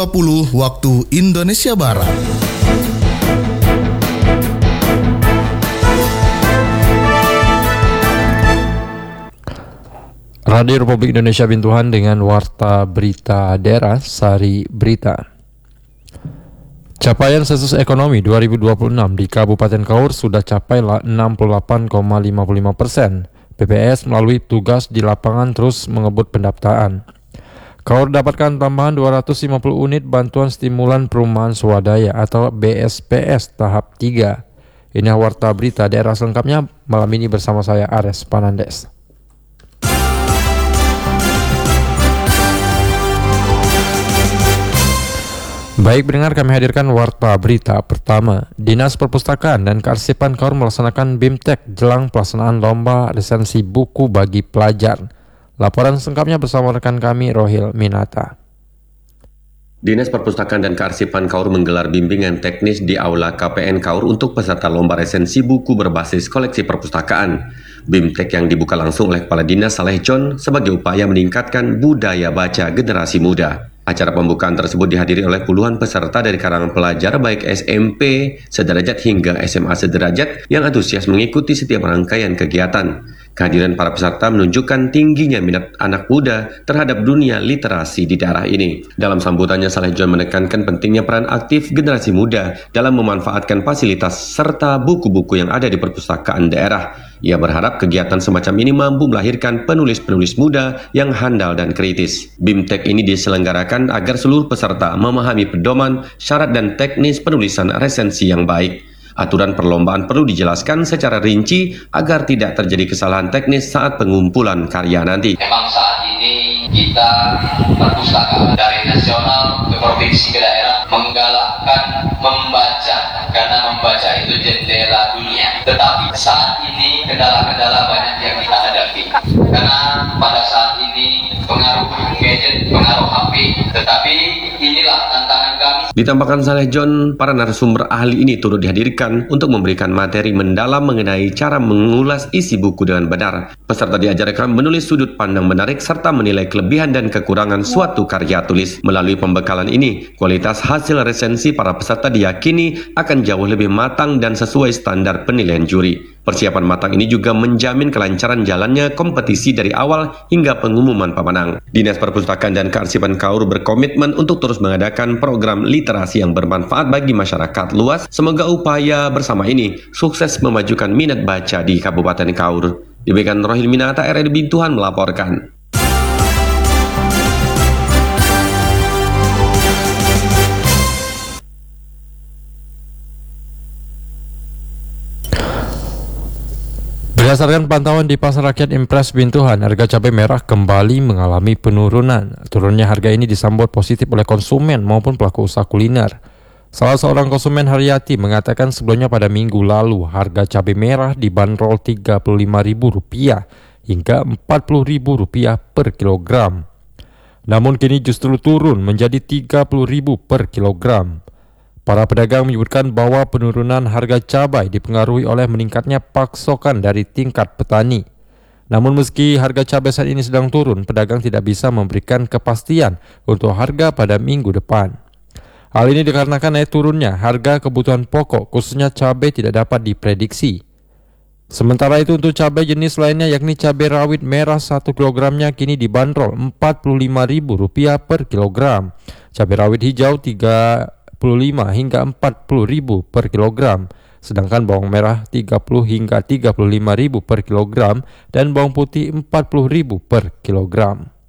20 waktu Indonesia Barat. Radio Republik Indonesia Bintuhan dengan Warta Berita Daerah Sari Berita. Capaian sensus ekonomi 2026 di Kabupaten Kaur sudah capai 68,55%. BPS melalui tugas di lapangan terus mengebut pendaftaran. Kaur dapatkan tambahan 250 unit bantuan stimulan perumahan swadaya atau BSPS tahap 3. Ini Warta Berita Daerah selengkapnya malam ini bersama saya Ares Panandes. Baik pendengar, kami hadirkan Warta Berita pertama. Dinas Perpustakaan dan Kearsipan Kaur melaksanakan BIMTEK jelang pelaksanaan lomba resensi buku bagi pelajar. Laporan selengkapnya bersama rekan kami Rohil Minata. Dinas Perpustakaan dan Kearsipan Kaur menggelar bimbingan teknis di Aula KPN Kaur untuk peserta lomba resensi buku berbasis koleksi perpustakaan. BIMTEK yang dibuka langsung oleh Kepala Dinas Saleh John sebagai upaya meningkatkan budaya baca generasi muda. Acara pembukaan tersebut dihadiri oleh puluhan peserta dari kalangan pelajar baik SMP sederajat hingga SMA sederajat yang antusias mengikuti setiap rangkaian kegiatan. Kehadiran para peserta menunjukkan tingginya minat anak muda terhadap dunia literasi di daerah ini. Dalam sambutannya, Saleh John menekankan pentingnya peran aktif generasi muda dalam memanfaatkan fasilitas serta buku-buku yang ada di perpustakaan daerah. Ia berharap kegiatan semacam ini mampu melahirkan penulis-penulis muda yang handal dan kritis. BIMTEK ini diselenggarakan agar seluruh peserta memahami pedoman, syarat dan teknis penulisan resensi yang baik. Aturan perlombaan perlu dijelaskan secara rinci agar tidak terjadi kesalahan teknis saat pengumpulan karya nanti. Memang saat ini kita perpustakaan dari nasional ke provinsi ke daerah menggalakkan membaca karena membaca itu jendela dunia. Tetapi saat ini kendala-kendala banyak yang kita hadapi karena pada saat ini pengaruh gadget, pengaruh HP. Tetapi inilah tantangan kami. Ditambahkan Saleh John, para narasumber ahli ini turut dihadirkan untuk memberikan materi mendalam mengenai cara mengulas isi buku dengan benar. Peserta diajarkan menulis sudut pandang menarik serta menilai kelebihan dan kekurangan suatu karya tulis. Melalui pembekalan ini, kualitas hasil resensi para peserta diyakini akan jauh lebih matang dan sesuai standar penilaian juri. Persiapan matang ini juga menjamin kelancaran jalannya kompetisi dari awal hingga pengumuman pemenang. Dinas Perpustakaan dan Kearsipan Kaur berkomitmen untuk terus mengadakan program literasi yang bermanfaat bagi masyarakat luas. Semoga upaya bersama ini sukses memajukan minat baca di Kabupaten Kaur. Demikian Rohil Minata, RRI Bintuhan melaporkan. Berdasarkan pantauan di Pasar Rakyat Impres Bintuhan, harga cabai merah kembali mengalami penurunan. Turunnya harga ini disambut positif oleh konsumen maupun pelaku usaha kuliner. Salah seorang konsumen Haryati mengatakan sebelumnya pada minggu lalu harga cabai merah dibanderol Rp35.000 hingga Rp40.000 per kilogram. Namun kini justru turun menjadi Rp30.000 per kilogram. Para pedagang menyebutkan bahwa penurunan harga cabai dipengaruhi oleh meningkatnya pasokan dari tingkat petani. Namun meski harga cabai saat ini sedang turun, pedagang tidak bisa memberikan kepastian untuk harga pada minggu depan. Hal ini dikarenakan naik turunnya harga kebutuhan pokok, khususnya cabai tidak dapat diprediksi. Sementara itu untuk cabai jenis lainnya yakni cabai rawit merah 1 kilogramnya kini dibanderol Rp45.000 per kilogram. Cabai rawit hijau 35 hingga Rp40.000 per kilogram, sedangkan bawang merah 30 hingga Rp35.000 per kilogram dan bawang putih Rp40.000 per kilogram.